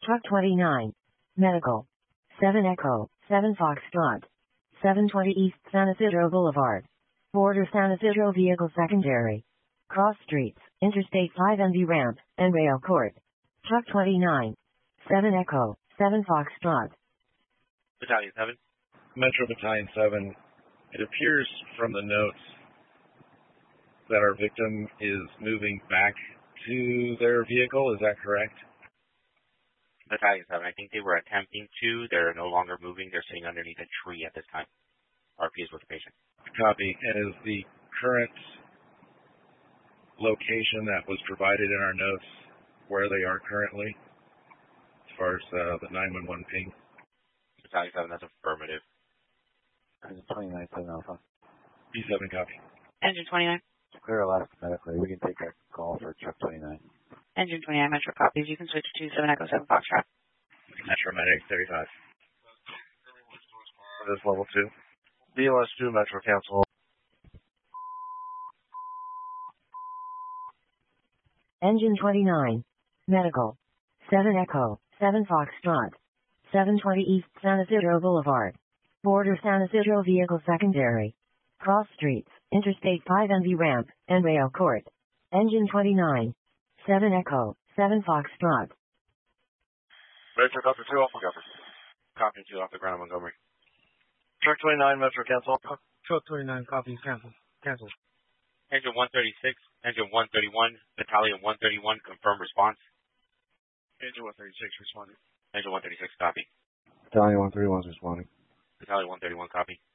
Truck 29. Medical. 7 Echo, 7 Foxtrot. 720 East San Isidro Boulevard. Border San Isidro Vehicle Secondary. Cross Streets, Interstate 5 MV Ramp, and Rail Court. Truck 29. 7 Echo, 7 Foxtrot. Battalion 7. Metro Battalion 7. It appears from the notes that our victim is moving back to their vehicle. Is that correct? Battalion 7. I think they were attempting to. They're no longer moving. They're sitting underneath a tree at this time. RP is with the patient. Copy. And is the current location that was provided in our notes where they are currently, as far as the 911 ping? Battalion 7, that's affirmative. Engine 29, 7 Alpha. B7, copy. Engine 29. Clear Alaska medically. We can take a call for truck 29. Engine 29, Metro copies. You can switch to 7 Echo 7 Foxtrot. Metro Medic 35. This is level 2. BLS 2, Metro cancel. Engine 29. Medical. 7 Echo, 7 Foxtrot. 720 East San Isidro Boulevard. Border San Isidro Vehicle Secondary. Cross Streets, Interstate 5 MV Ramp, and Rail Court. Engine 29. 7 Echo, 7 Foxtrot. Metro Copy 2, Alpha Copy. Copy 2 off the ground, Montgomery. Truck 29, Metro cancel. Truck 29, copies, cancel. Engine 136, Engine 131, Battalion 131, confirm response. Engine 136 responding. Engine 136, copy. Battalion 131 is responding. Battalion 131, copy.